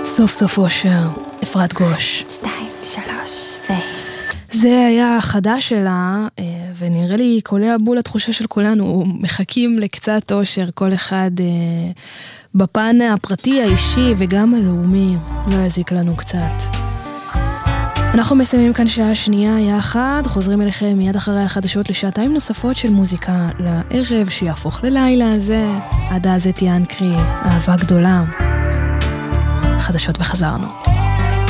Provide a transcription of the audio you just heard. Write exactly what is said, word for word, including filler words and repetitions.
סוף סוף אושר, אפרת גוש. שתיים, שלוש, ו... זה היה החדש שלה, ונראה לי קולע בול התחושה של כולנו, מחכים לקצת אושר, כל אחד בפן הפרטי, האישי וגם הלאומי, לא יזיק לנו קצת. אנחנו מסיימים כאן שעה שנייה יחד, חוזרים אליכם מיד אחרי החדשות לשעתיים נוספות של מוזיקה לערב שיהפוך ללילה הזה, עד אז אתיאן קרי, אהבה גדולה. חדשות וחזרנו.